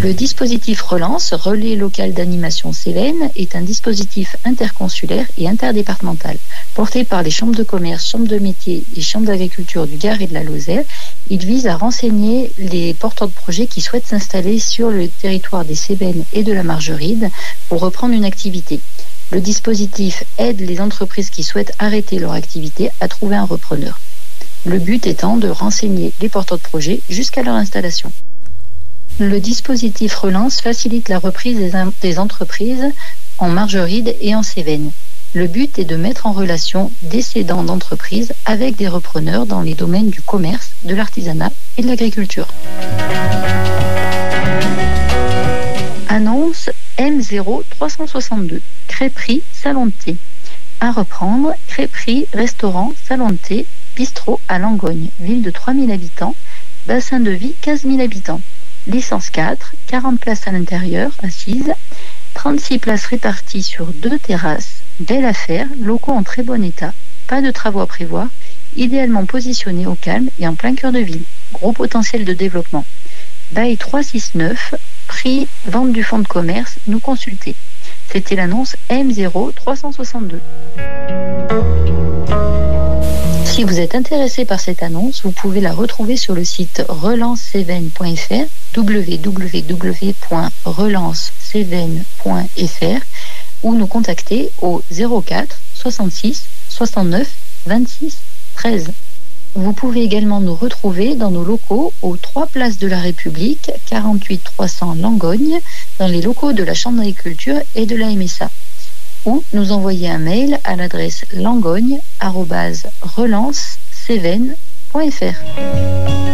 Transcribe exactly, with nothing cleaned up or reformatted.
Le dispositif Relance, Relais local d'animation Cévennes, est un dispositif interconsulaire et interdépartemental. Porté par les chambres de commerce, chambres de métiers et chambres d'agriculture du Gard et de la Lozère, il vise à renseigner les porteurs de projets qui souhaitent s'installer sur le territoire des Cévennes et de la Margeride pour reprendre une activité. Le dispositif aide les entreprises qui souhaitent arrêter leur activité à trouver un repreneur. Le but étant de renseigner les porteurs de projets jusqu'à leur installation. Le dispositif Relance facilite la reprise des, des entreprises en Margeride et en Cévennes. Le but est de mettre en relation des cédants d'entreprises avec des repreneurs dans les domaines du commerce, de l'artisanat et de l'agriculture. Annonce M zéro trois cent soixante-deux, crêperie Salon de thé. À reprendre, crêperie, restaurant, salon de thé, bistrot à Langogne, ville de trois mille habitants, bassin de vie quinze mille habitants. Licence quatre, quarante places à l'intérieur, assises, trente-six places réparties sur deux terrasses. Belle affaire, locaux en très bon état, pas de travaux à prévoir, idéalement positionnés au calme et en plein cœur de ville. Gros potentiel de développement. Bail trois cent soixante-neuf, prix, vente du fonds de commerce, nous consulter. C'était l'annonce M zéro trois cent soixante-deux. Si vous êtes intéressé par cette annonce, vous pouvez la retrouver sur le site relance cévennes point f r, w w w point relance cévennes point f r, ou nous contacter au zéro quatre soixante-six soixante-neuf vingt-six treize. Vous pouvez également nous retrouver dans nos locaux aux trois places de la République, quarante-huit trois cents Langogne, dans les locaux de la Chambre d'agriculture et de la M S A. Ou nous envoyer un mail à l'adresse langogne arobase relance cévennes point f r.